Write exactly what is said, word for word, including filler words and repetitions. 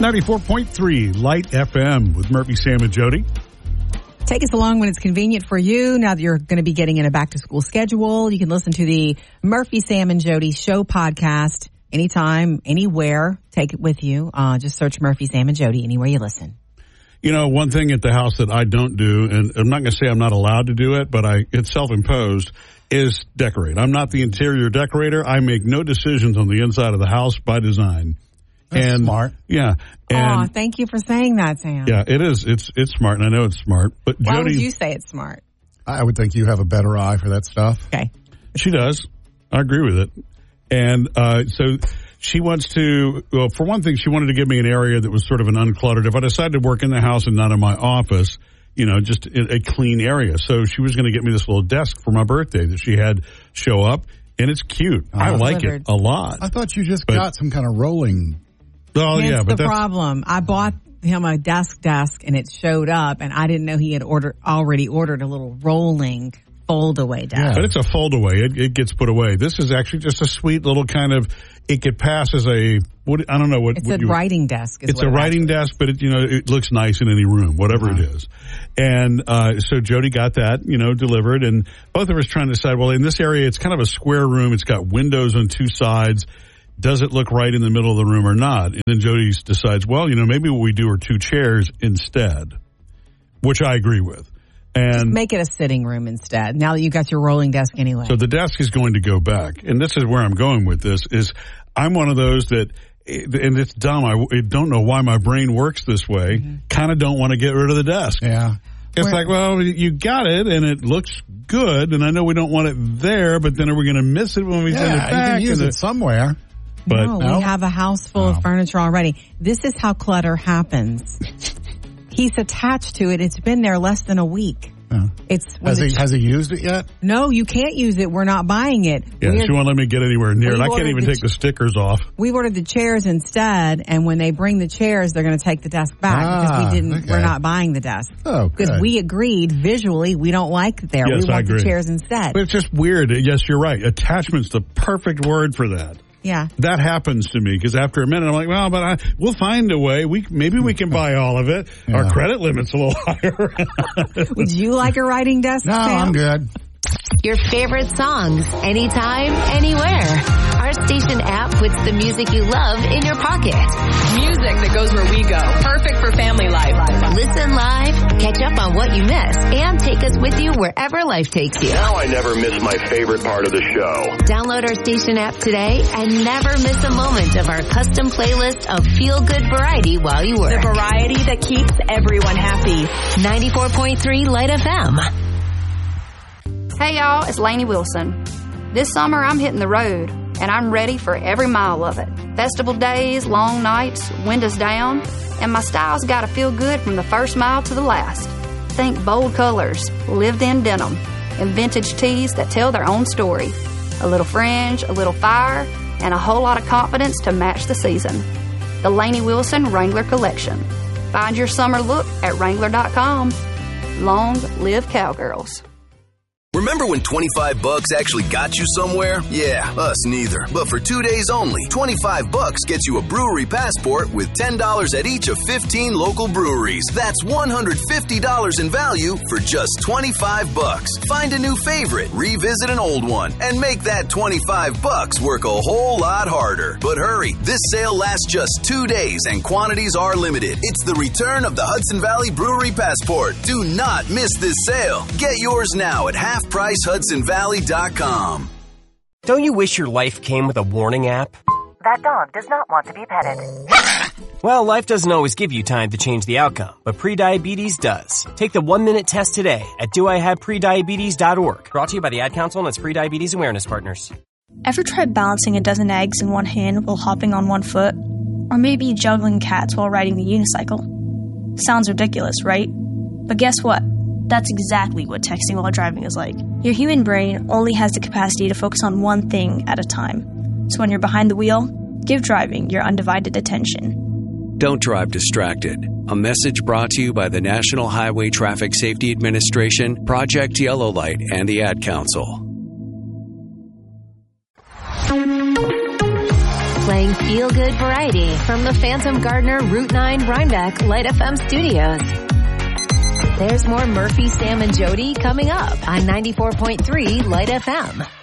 ninety-four point three Light F M with Murphy, Sam, and Jody. Take us along when it's convenient for you. Now that you're going to be getting in a back-to-school schedule, you can listen to the Murphy, Sam, and Jody Show podcast anytime, anywhere. Take it with you. Uh, just search Murphy, Sam, and Jody anywhere you listen. You know, one thing at the house that I don't do, and I'm not going to say I'm not allowed to do it, but I it's self-imposed, is decorate. I'm not the interior decorator. I make no decisions on the inside of the house by design. That's and, smart. Yeah. Aw, thank you for saying that, Sam. Yeah, it is. It's it's smart, and I know it's smart. But Why Jody, would you say it's smart? I would think you have a better eye for that stuff. Okay. She does. I agree with it. And uh, so she wants to, well, for one thing, she wanted to give me an area that was sort of an uncluttered. If I decided to work in the house and not in my office, you know, just a, a clean area. So she was going to get me this little desk for my birthday that she had show up, and it's cute. Uh, I like delivered. it a lot. I thought you just but, got some kind of rolling. Oh, Here's yeah, but the that's problem. I bought him a desk desk, and it showed up, and I didn't know he had ordered already ordered a little rolling fold-away desk. Yeah. But it's a fold-away. It, it gets put away. This is actually just a sweet little kind of, it could pass as a, what I don't know what. It's what a you, writing desk. Is It's what a it writing actually desk, but it, you know, it looks nice in any room, whatever Uh-huh. it is. And uh, so Jody got that, you know, delivered, and both of us trying to decide, well, in this area, it's kind of a square room. It's got windows on two sides. Does it look right in the middle of the room or not? And then Jody decides, well, you know, maybe what we do are two chairs instead, which I agree with. And Just make it a sitting room instead, now that you got your rolling desk anyway. So the desk is going to go back. And this is where I'm going with this, is I'm one of those that, and it's dumb, I don't know why my brain works this way, mm-hmm. kind of don't want to get rid of the desk. Yeah. It's Where, like, well, you got it, and it looks good, and I know we don't want it there, but then are we going to miss it when we yeah, send it back? you can use and it somewhere. But no, no? we have a house full Oh. of furniture already. This is how clutter happens. He's attached to it. It's been there less than a week. Yeah. It's Has the he, ch- has he used it yet? No, you can't use it. We're not buying it. Yeah, We're, she won't let me get anywhere near We it. I can't ordered even the take ch- the stickers off. we ordered the chairs instead, and when they bring the chairs, they're going to take the desk back Ah, because we didn't. okay. We're not buying the desk Oh, because good. we agreed visually we don't like it there. Yes, we I want the agree. chairs instead. But it's just weird. Yes, you're right. Attachment's the perfect word for that. Yeah. That happens to me because after a minute I'm like, well, but I, we'll find a way. We maybe we can buy all of it. Yeah. Our credit limit's a little higher. Would you like a writing desk? No, Sam? I'm good. Your favorite songs, anytime, anywhere. Our station app puts the music you love in your pocket. Music that goes where we go. Perfect for family life. Listen live, catch up on what you missed, and take us with you wherever life takes you. Now I never miss my favorite part of the show. Download our station app today and never miss a moment of our custom playlist of feel-good variety while you work. The variety that keeps everyone happy. ninety-four point three Light F M. Hey y'all, it's Lainey Wilson. This summer I'm hitting the road, and I'm ready for every mile of it. Festival days, long nights, windows down, and my style's gotta feel good from the first mile to the last. Think bold colors, lived-in denim, and vintage tees that tell their own story. A little fringe, a little fire, and a whole lot of confidence to match the season. The Lainey Wilson Wrangler Collection. Find your summer look at Wrangler dot com. Long live cowgirls. Remember when twenty-five bucks actually got you somewhere? Yeah, us neither. But for two days only, twenty-five bucks gets you a brewery passport with ten dollars at each of fifteen local breweries. That's one hundred fifty dollars in value for just twenty-five bucks. Find a new favorite, revisit an old one, and make that twenty-five bucks work a whole lot harder. But hurry, this sale lasts just two days and quantities are limited. It's the return of the Hudson Valley Brewery Passport. Do not miss this sale. Get yours now at half price hudson valley dot com. Don't you wish your life came with a warning app? That dog does not want to be petted. Well, life doesn't always give you time to change the outcome, but prediabetes does. Take the one-minute test today at do I have prediabetes dot org. Brought to you by the Ad Council and its Prediabetes Awareness Partners. Ever tried balancing a dozen eggs in one hand while hopping on one foot? Or maybe juggling cats while riding the unicycle? Sounds ridiculous, right? But guess what? That's exactly what texting while driving is like. Your human brain only has the capacity to focus on one thing at a time. So when you're behind the wheel, give driving your undivided attention. Don't drive distracted. A message brought to you by the National Highway Traffic Safety Administration, Project Yellow Light, and the Ad Council. playing feel-good variety from the Phantom Gardener Route nine Rhinebeck Light F M studios. There's more Murphy, Sam, and Jody coming up on ninety-four point three Light F M.